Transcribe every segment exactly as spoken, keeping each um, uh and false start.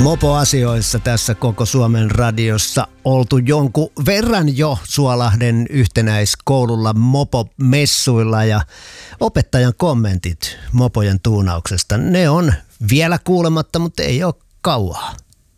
Mopoasioissa tässä Koko Suomen radiossa oltu jonkun verran jo Suolahden yhtenäiskoululla mopomessuilla ja opettajan kommentit mopojen tuunauksesta, ne on vielä kuulematta, mutta ei ole kauaa.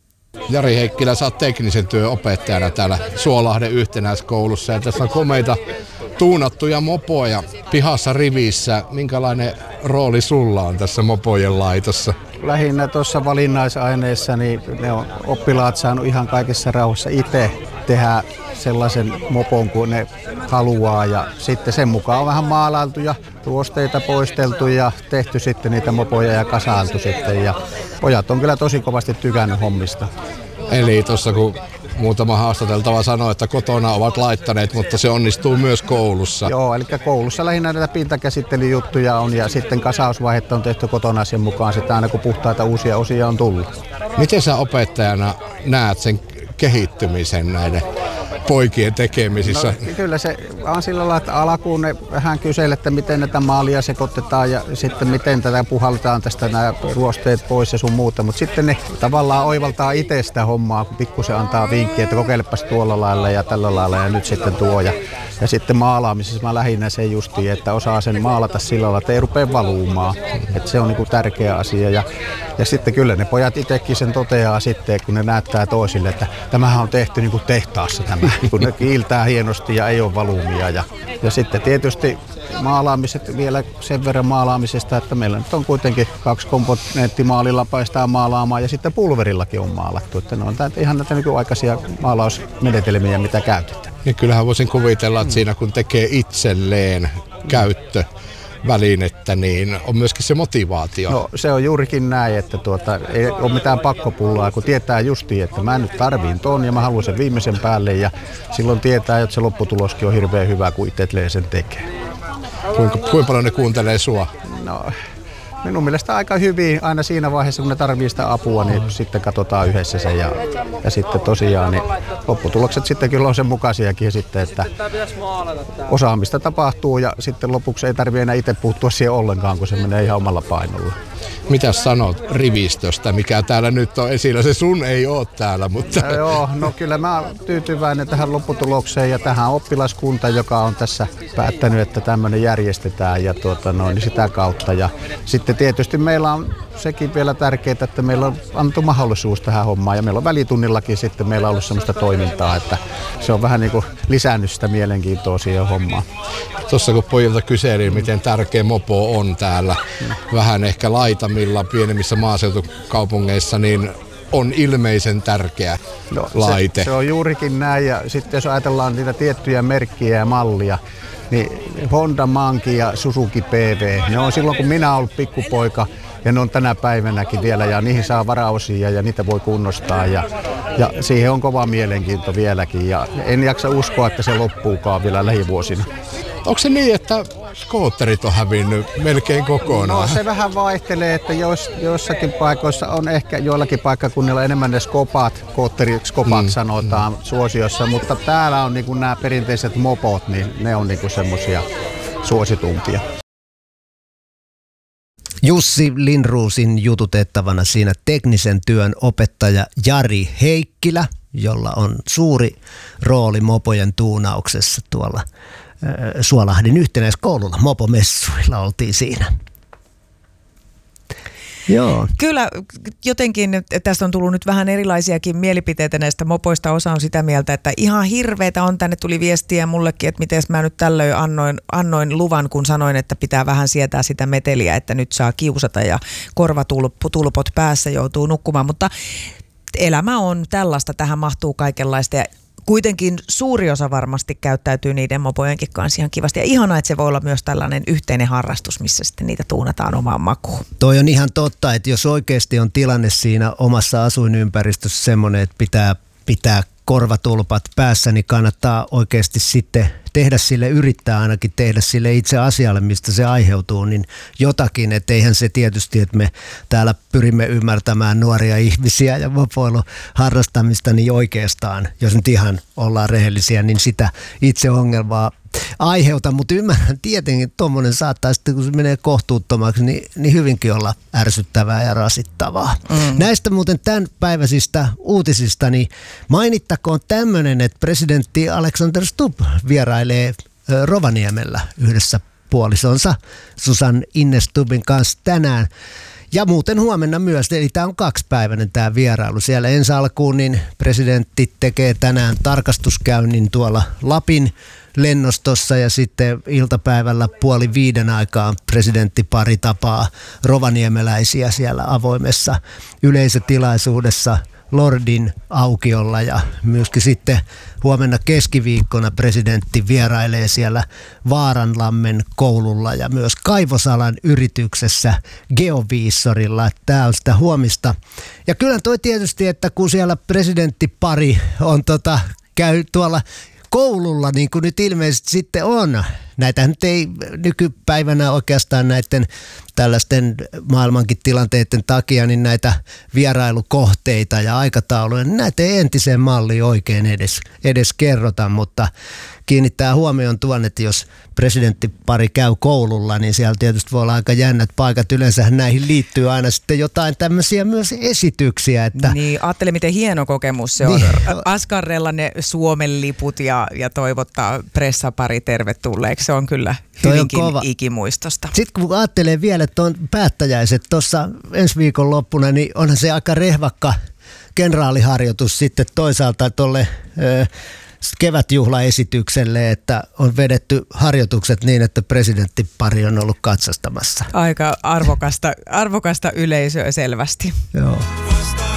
Jari Heikkilä, sä oot teknisen työn opettajana täällä Suolahden yhtenäiskoulussa ja tässä on komeita tuunattuja mopoja pihassa rivissä. Minkälainen rooli sulla on tässä mopojen laitossa? Lähinnä tuossa valinnaisaineessa niin ne on oppilaat saanut ihan kaikessa rauhassa itse tehdä sellaisen mopon kuin ne haluaa ja sitten sen mukaan on vähän maalailtu ja ruosteita poisteltu ja tehty sitten niitä mopoja ja kasailtu sitten ja pojat on kyllä tosi kovasti tykännyt hommista. Eli tuossa kun muutama haastateltava sanoi, että kotona ovat laittaneet, mutta se onnistuu myös koulussa. Joo, eli koulussa lähinnä näitä pintakäsittelyjuttuja on ja sitten kasausvaihetta on tehty kotona sen mukaan sitten aina kun puhtaita uusia osia on tullut. Miten sä opettajana näet sen kehittymisen näiden poikien tekemisissä? No, kyllä se on sillä lailla, että alkuun ne vähän kyselee, että miten näitä maalia sekoitetaan ja sitten miten tätä puhalletaan tästä nämä ruosteet pois ja sun muuta. Mutta sitten ne tavallaan oivaltaa itse sitä hommaa, kun pikkusen antaa vinkkiä, että kokeilepas tuolla lailla ja tällä lailla ja nyt sitten tuo. Ja, ja sitten maalaamisessa mä lähinnä se justiin, että osaa sen maalata sillä lailla, että ei rupea valumaan. Että se on niinku tärkeä asia. Ja, ja sitten kyllä ne pojat itsekin sen toteaa sitten, kun ne näyttää toisille, että tämähän on tehty niinku tehtaassa tämä. Kun ne kiiltää hienosti ja ei ole valumia. Ja, ja sitten tietysti maalaamiset vielä sen verran maalaamisesta, että meillä nyt on kuitenkin kaksi komponenttimaalilla paistaa maalaamaan ja sitten pulverillakin on maalattu. Että ne on ihan näitä nykyaikaisia maalausmenetelmiä, mitä käytetään. Niin kyllähän voisin kuvitella, että siinä kun tekee itselleen käyttö, välinettä, niin on myöskin se motivaatio. No se on juurikin näin, että tuota, ei ole mitään pakkopullaa, kun tietää justiin, että mä nyt tarviin ton ja mä haluan sen viimeisen päälle ja silloin tietää, että se lopputuloskin on hirveän hyvä, kun itse sen tekee. Kuinka, kuinka paljon ne kuuntelee sua? No minun mielestä aika hyvin aina siinä vaiheessa, kun ne tarvitsee sitä apua, niin sitten katsotaan yhdessä se ja, ja sitten tosiaan niin lopputulokset sitten kyllä on sen mukaisiakin sitten, että osaamista tapahtuu ja sitten lopuksi ei tarvitse enää itse puuttua siihen ollenkaan, kun se menee ihan omalla painolla. Mitäs sanot rivistöstä, mikä täällä nyt on esillä? Se sun ei ole täällä, mutta... No, joo, no kyllä mä oon tyytyväinen tähän lopputulokseen ja tähän oppilaskunta, joka on tässä päättänyt, että tämmöinen järjestetään ja tuota, noin, sitä kautta. Ja sitten tietysti meillä on sekin vielä tärkeää, että meillä on annettu mahdollisuus tähän hommaan ja meillä on välitunnillakin sitten meillä on ollut sellaista toimintaa, että se on vähän niin kuin lisännyt sitä mielenkiintoa siihen hommaan. Tuossa kun pojilta kyselin, miten tärkeä mopo on täällä, vähän ehkä laitamilla pienemmissä maaseutukaupungeissa, niin on ilmeisen tärkeä no, laite. Se, se on juurikin näin ja sitten jos ajatellaan niitä tiettyjä merkkiä ja mallia, niin Honda, Manki ja Suzuki P V, ne on silloin kun minä olen ollut pikkupoika ja ne on tänä päivänäkin vielä ja niihin saa varaosia ja niitä voi kunnostaa ja, ja siihen on kova mielenkiinto vieläkin ja en jaksa uskoa, että se loppuukaan vielä lähivuosina. Onko se niin, että skootterit on hävinnyt melkein kokonaan? No se vähän vaihtelee, että jos, joissakin paikoissa on ehkä joillakin paikkakunnilla enemmän ne skopat, skootterit, skopat mm, sanotaan mm. suosiossa, mutta täällä on niin nämä perinteiset mopot, niin ne on niin semmoisia suositumpia. Jussi Lindruusin jututettavana siinä teknisen työn opettaja Jari Heikkilä, jolla on suuri rooli mopojen tuunauksessa tuolla Suolahden yhtenäiskoululla, mopomessuilla oltiin siinä. Joo. Kyllä jotenkin tästä on tullut nyt vähän erilaisiakin mielipiteitä näistä mopoista. Osa on sitä mieltä, että ihan hirveetä on, tänne tuli viestiä mullekin, että miten mä nyt tällöin annoin, annoin luvan, kun sanoin, että pitää vähän sietää sitä meteliä, että nyt saa kiusata ja korvatulpot päässä joutuu nukkumaan, mutta elämä on tällaista, tähän mahtuu kaikenlaista ja kuitenkin suuri osa varmasti käyttäytyy niiden mopojenkin kanssa ihan kivasti. Ja ihanaa, että se voi olla myös tällainen yhteinen harrastus, missä sitten niitä tuunataan omaan makuun. Toi on ihan totta, että jos oikeasti on tilanne siinä omassa asuinympäristössä semmoinen, että pitää, pitää korvatulpat päässä, niin kannattaa oikeasti sitten tehdä sille, yrittää ainakin tehdä sille itse asialle, mistä se aiheutuu, niin jotakin, että eihän se tietysti, että me täällä pyrimme ymmärtämään nuoria ihmisiä ja mopoiluharrastamista, niin oikeastaan, jos nyt ihan ollaan rehellisiä, niin sitä itse ongelmaa aiheuta, mutta ymmärrän tietenkin, että tuommoinen saattaa sitten, kun se menee kohtuuttomaksi, niin, niin hyvinkin olla ärsyttävää ja rasittavaa. Mm. Näistä muuten tämän päiväisistä uutisista, niin mainittakoon tämmöinen, että presidentti Alexander Stubb vierailee Rovaniemellä yhdessä puolisonsa Susan Ine Stubbin kanssa tänään. Ja muuten huomenna myös, eli tämä on kaksipäiväinen tämä vierailu. Siellä ensi alkuun niin presidentti tekee tänään tarkastuskäynnin tuolla Lapin lennostossa ja sitten iltapäivällä puoli viiden aikaan presidenttipari tapaa rovaniemeläisiä siellä avoimessa yleisötilaisuudessa Lordin aukiolla ja myöskin sitten huomenna keskiviikkona presidentti vierailee siellä Vaaranlammen koululla ja myös kaivosalan yrityksessä Geoviisorilla. Tämä on sitä huomista. Ja kyllä toi tietysti, että kun siellä presidenttipari on tota, käy tuolla koululla, niin kuin nyt ilmeisesti sitten on. Näitähän nyt ei nykypäivänä oikeastaan näiden tällaisten maailmankin tilanteiden takia, niin näitä vierailukohteita ja aikatauluja, niin näitä ei entiseen malliin oikein edes, edes kerrota, mutta kiinnittää huomioon tuon, että jos presidenttipari käy koululla, niin siellä tietysti voi olla aika jännät paikat. Yleensähän näihin liittyy aina sitten jotain tämmöisiä myös esityksiä. Että niin, ajattele miten hieno kokemus se on. Niin. Askarrella ne Suomen liput ja, ja toivottaa pressapari tervetulleeksi. Se on kyllä hyvinkin on ikimuistosta. Sitten kun ajattelee vielä, että on päättäjäiset tuossa ensi viikon loppuna, niin onhan se aika rehvakka kenraaliharjoitus sitten toisaalta tuolle kevätjuhlaesitykselle, että on vedetty harjoitukset niin, että presidenttipari on ollut katsastamassa. Aika arvokasta, arvokasta yleisöä selvästi. Joo.